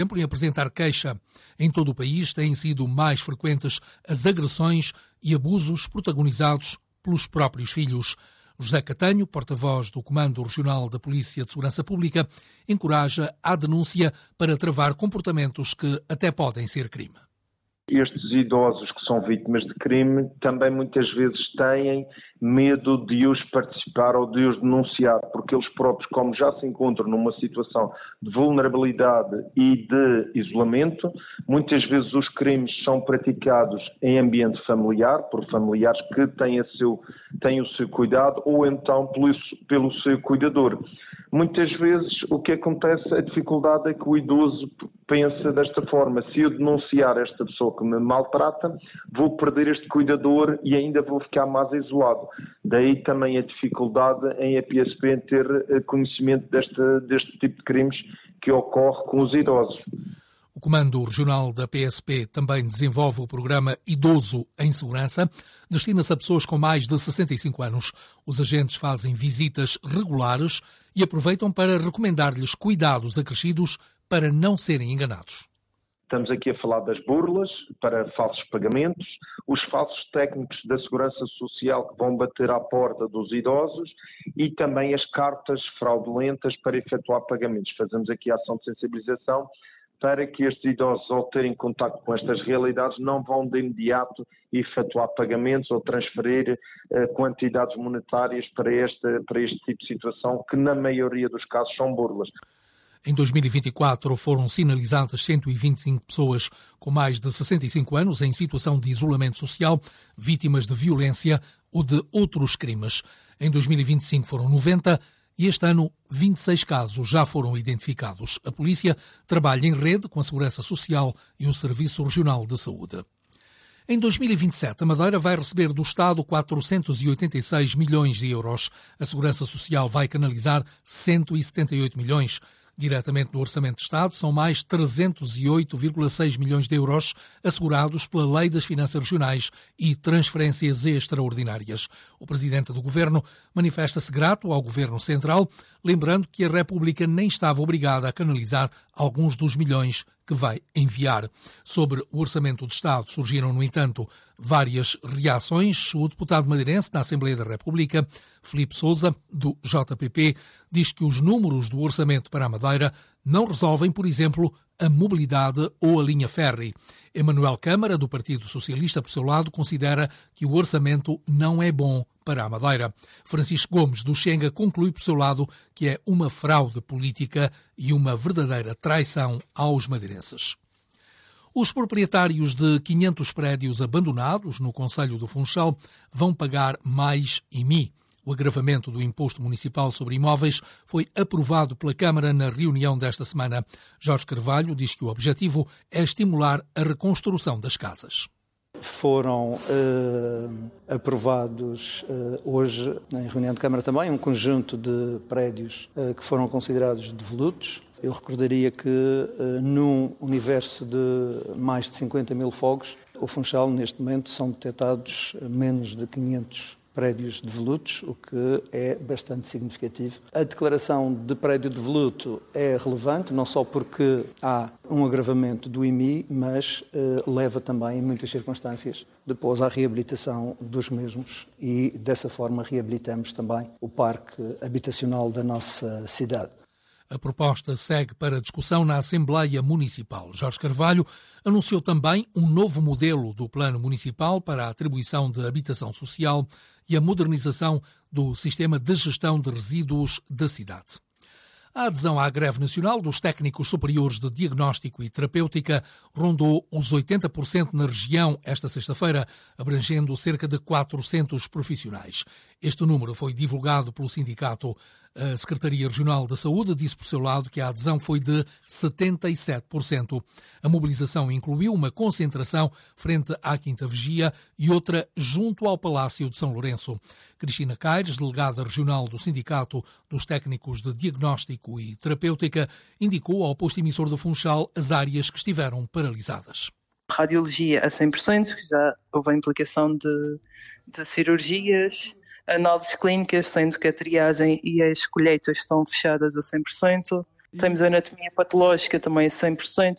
Em apresentar queixa. Em todo o país têm sido mais frequentes as agressões e abusos protagonizados pelos próprios filhos. José Catanho, porta-voz do Comando Regional da Polícia de Segurança Pública, encoraja a denúncia para travar comportamentos que até podem ser crime. Estes idosos que são vítimas de crime também muitas vezes têm medo de os participar ou de os denunciar, porque eles próprios, como já se encontram numa situação de vulnerabilidade e de isolamento, muitas vezes os crimes são praticados em ambiente familiar, por familiares que têm o seu cuidado ou então pelo seu cuidador. Muitas vezes o que acontece, a dificuldade é que o idoso pensa desta forma: se eu denunciar esta pessoa que me maltrata, vou perder este cuidador e ainda vou ficar mais isolado. Daí também a dificuldade em a PSP ter conhecimento deste tipo de crimes que ocorre com os idosos. O Comando Regional da PSP também desenvolve o programa Idoso em Segurança. Destina-se a pessoas com mais de 65 anos. Os agentes fazem visitas regulares e aproveitam para recomendar-lhes cuidados acrescidos para não serem enganados. Estamos aqui a falar das burlas para falsos pagamentos, os falsos técnicos da Segurança Social que vão bater à porta dos idosos e também as cartas fraudulentas para efetuar pagamentos. Fazemos aqui a ação de sensibilização para que estes idosos, ao terem contacto com estas realidades, não vão de imediato efetuar pagamentos ou transferir quantidades monetárias para este tipo de situação, que na maioria dos casos são burlas. Em 2024 foram sinalizadas 125 pessoas com mais de 65 anos em situação de isolamento social, vítimas de violência ou de outros crimes. Em 2025 foram 90 e este ano 26 casos já foram identificados. A polícia trabalha em rede com a Segurança Social e o Serviço Regional de Saúde. Em 2027, a Madeira vai receber do Estado 486 milhões de euros. A Segurança Social vai canalizar 178 milhões. Diretamente no Orçamento de Estado, são mais 308,6 milhões de euros assegurados pela Lei das Finanças Regionais e transferências extraordinárias. O Presidente do Governo manifesta-se grato ao Governo Central, lembrando que a República nem estava obrigada a canalizar alguns dos milhões que vai enviar. Sobre o Orçamento de Estado surgiram, no entanto, várias reações. O deputado madeirense da Assembleia da República, Filipe Sousa, do JPP, diz que os números do orçamento para a Madeira não resolvem, por exemplo, a mobilidade ou a linha ferry. Emanuel Câmara, do Partido Socialista, por seu lado, considera que o orçamento não é bom para a Madeira. Francisco Gomes, do Xenga, conclui, por seu lado, que é uma fraude política e uma verdadeira traição aos madeirenses. Os proprietários de 500 prédios abandonados no concelho do Funchal vão pagar mais IMI. O agravamento do imposto municipal sobre imóveis foi aprovado pela Câmara na reunião desta semana. Jorge Carvalho diz que o objetivo é estimular a reconstrução das casas. Foram aprovados hoje, em reunião de Câmara também, um conjunto de prédios que foram considerados devolutos. Eu recordaria que num universo de mais de 50 mil fogos, o Funchal, neste momento, são detectados menos de 500 prédios devolutos, o que é bastante significativo. A declaração de prédio devoluto é relevante, não só porque há um agravamento do IMI, mas leva também, em muitas circunstâncias, depois à reabilitação dos mesmos e, dessa forma, reabilitamos também o parque habitacional da nossa cidade. A proposta segue para discussão na Assembleia Municipal. Jorge Carvalho anunciou também um novo modelo do Plano Municipal para a atribuição de habitação social e a modernização do sistema de gestão de resíduos da cidade. A adesão à greve nacional dos técnicos superiores de diagnóstico e terapêutica rondou os 80% na região esta sexta-feira, abrangendo cerca de 400 profissionais. Este número foi divulgado pelo sindicato. A Secretaria Regional da Saúde disse por seu lado que a adesão foi de 77%. A mobilização incluiu uma concentração frente à Quinta Vigia e outra junto ao Palácio de São Lourenço. Cristina Caires, delegada regional do Sindicato dos Técnicos de Diagnóstico e Terapêutica, indicou ao posto emissor do Funchal as áreas que estiveram paralisadas. Radiologia a 100%, já houve a implicação de cirurgias, análises clínicas, sendo que a triagem e as colheitas estão fechadas a 100%. Temos a anatomia patológica também a 100%.